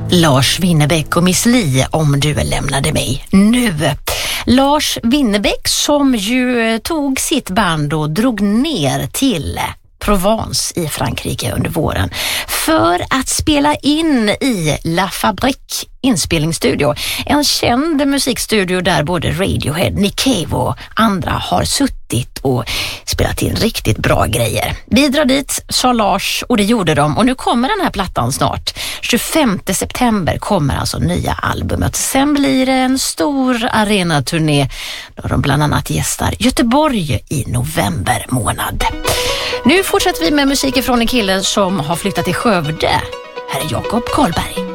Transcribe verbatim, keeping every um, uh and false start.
Lars Winnerbäck och Miss Li, Om du lämnade mig nu. Lars Winnerbäck som ju tog sitt band och drog ner till Provence i Frankrike under våren för att spela in i La Fabrique inspelningsstudio. En känd musikstudio där både Radiohead, Nick Cave och andra har suttit och spelat in riktigt bra grejer. Bidra dit, sa Lars, och det gjorde de. Och nu kommer den här plattan snart. tjugofemte september kommer alltså nya albumet. Sen blir det en stor arenaturné då de bland annat gästar Göteborg i november månad. Nu fortsätter vi med musik från en kille som har flyttat till Skövde. Här är Jakob Karlberg.